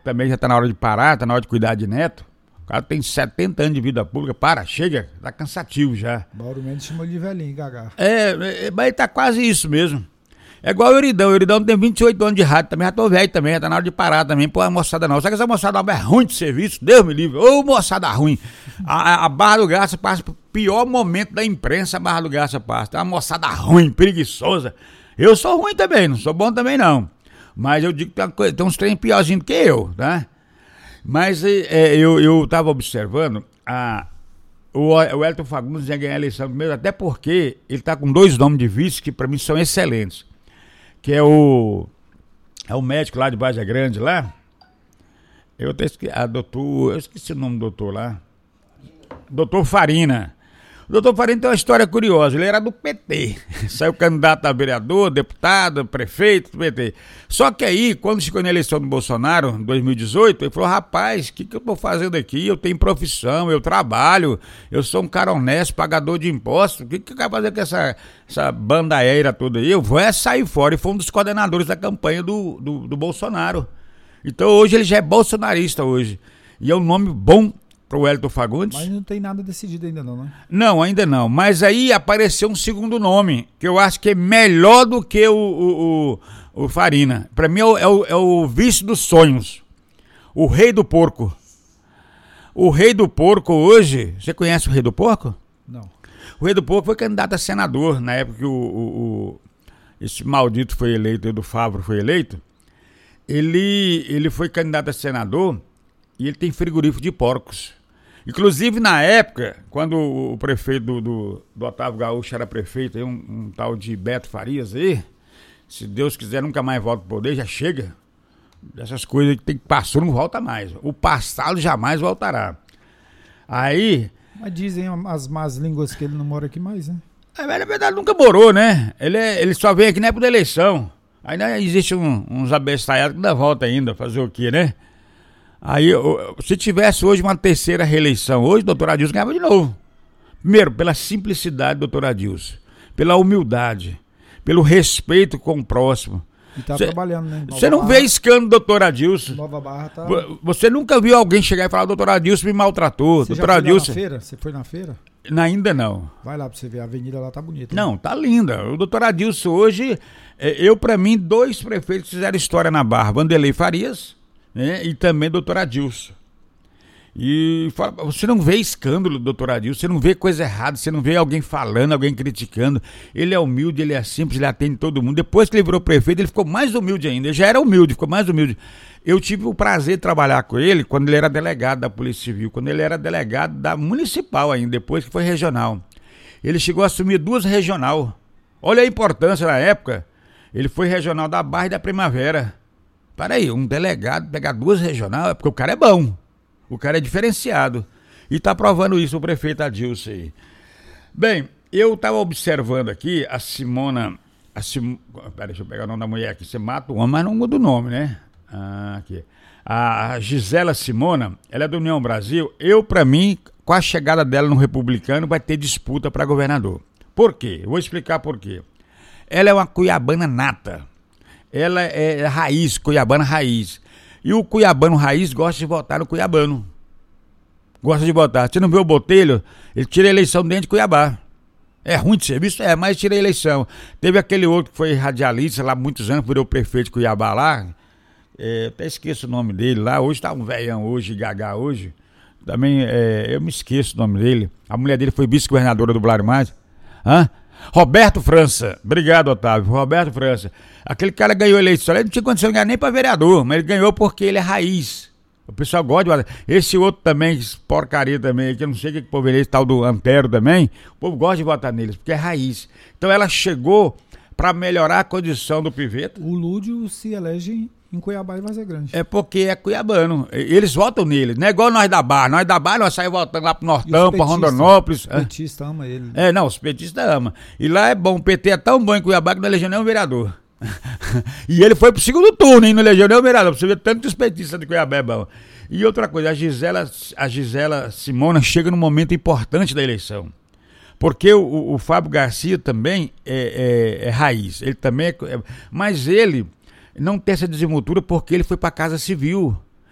também já tá na hora de parar, tá na hora de cuidar de neto. O cara tem 70 anos de vida pública, chega, tá cansativo já. Mauro Mendes chamou de velhinho, Gagá. Mas tá quase isso mesmo. É igual o Euridão tem 28 anos de rádio, também já tô velho também, já tá na hora de parar também, pô, a moçada não. Só que essa moçada é ruim de serviço, Deus me livre, ô moçada ruim. A Barra do Garça passa pro pior momento da imprensa, a Barra do Garça passa. Tem uma moçada ruim, preguiçosa. Eu sou ruim também, não sou bom também não. Mas eu digo que tem uns trem piorzinho do que eu, tá? Mas eu tava observando, o Elton Fagundes ia ganhar a eleição primeiro, até porque ele tá com 2 nomes de vice que pra mim são excelentes. Que é o médico lá de Vargem Grande lá. Eu esqueci o nome do doutor lá. Doutor Farina. O doutor Farina tem uma história curiosa. Ele era do PT. Saiu candidato a vereador, deputado, prefeito do PT. Só que aí, quando chegou na eleição do Bolsonaro, em 2018, ele falou, rapaz, o que eu tô fazendo aqui? Eu tenho profissão, eu trabalho, eu sou um cara honesto, pagador de impostos. O que eu quero fazer com essa banda aérea toda aí? Eu vou sair fora. E foi um dos coordenadores da campanha do Bolsonaro. Então hoje ele já é bolsonarista hoje. E é um nome bom pro Elton Fagundes. Mas não tem nada decidido ainda não, né? Não, ainda não. Mas aí apareceu um segundo nome, que eu acho que é melhor do que o Farina. Pra mim é o vice dos sonhos. O Rei do Porco. O Rei do Porco hoje... Você conhece o Rei do Porco? Não. O Rei do Porco foi candidato a senador na época que esse maldito foi eleito, o do Favro foi eleito. Ele foi candidato a senador e ele tem frigorífico de porcos. Inclusive, na época, quando o prefeito do Otávio Gaúcho era prefeito, aí um tal de Beto Farias aí, se Deus quiser nunca mais volta pro poder, já chega. Dessas coisas que passou não volta mais. O passado jamais voltará. Aí... Mas dizem as más línguas que ele não mora aqui mais, né? Na verdade nunca morou, né? Ele só vem aqui na época da eleição. Ainda existe uns abestalhados que ainda volta ainda, fazer o quê, né? Aí, se tivesse hoje uma terceira reeleição, hoje o doutor Adilson ganhava de novo. Primeiro, pela simplicidade do doutor Adilson, pela humildade, pelo respeito com o próximo. E tá trabalhando, né? Você não vê escândalo do doutor Adilson. Nova Barra tá... Você nunca viu alguém chegar e falar, doutor Adilson me maltratou. Você doutor Adilson... na feira? Você foi na feira? Ainda não. Vai lá pra você ver, a avenida lá tá bonita. Não, tá linda. O doutor Adilson hoje, pra mim, 2 prefeitos fizeram história na Barra. Vanderlei Farias, né, e também o doutor Adilson. E você não vê escândalo do doutor Adilson, você não vê coisa errada, você não vê alguém falando, alguém criticando. Ele é humilde, ele é simples, ele atende todo mundo. Depois que ele virou prefeito, ele ficou mais humilde ainda. Ele já era humilde, ficou mais humilde. Eu tive o prazer de trabalhar com ele quando ele era delegado da Polícia Civil, quando ele era delegado da Municipal ainda, depois que foi regional. Ele chegou a assumir 2 regional. Olha a importância na época. Ele foi regional da Barra e da Primavera. Peraí, um delegado pegar 2 regional, é porque o cara é bom. O cara é diferenciado. E tá provando isso o prefeito Adilson aí. Bem, eu tava observando aqui a Simona... Peraí, deixa eu pegar o nome da mulher aqui. Você mata o homem, mas não muda o nome, né? Aqui. A Gisela Simona, ela é do União Brasil. Pra mim, com a chegada dela no Republicano, vai ter disputa para governador. Por quê? Eu vou explicar por quê. Ela é uma cuiabana nata. Ela é raiz, cuiabana raiz. E o cuiabano raiz gosta de votar no cuiabano. Gosta de votar. Você não vê o Botelho? Ele tira a eleição dentro de Cuiabá. É ruim de serviço? É, mas tira a eleição. Teve aquele outro que foi radialista lá há muitos anos, virou prefeito de Cuiabá lá. Até esqueço o nome dele lá. Hoje tá um velhão hoje, Gagá hoje. Também, eu me esqueço o nome dele. A mulher dele foi vice-governadora do Blário Mais. Roberto França. Obrigado, Otávio. Roberto França. Aquele cara ganhou a eleição. Ele não tinha condição de ganhar nem para vereador, mas ele ganhou porque ele é raiz. O pessoal gosta de votar. Esse outro também, porcaria também, que eu não sei o que o povo eleito, tal do Antero também, o povo gosta de votar neles, porque é raiz. Então ela chegou para melhorar a condição do Piveta. O Lúdio se elege em Cuiabá e Vargem Grande. É porque é cuiabano. Eles votam nele. Não é igual nós da Barra. Nós da Barra nós saímos votando lá pro Nortão, pra Rondonópolis. Os petistas amam ele. Não, os petistas amam. E lá é bom. O PT é tão bom em Cuiabá que não elegeu nenhum vereador. E ele foi pro segundo turno, hein? Não elegeu nenhum vereador. Pra você ver tanto que os petistas de Cuiabá é bom. E outra coisa, a Gisela Simona chega num momento importante da eleição. Porque o Fábio Garcia também é raiz. Ele também mas ele não tem essa desenvoltura porque ele foi para a Casa Civil.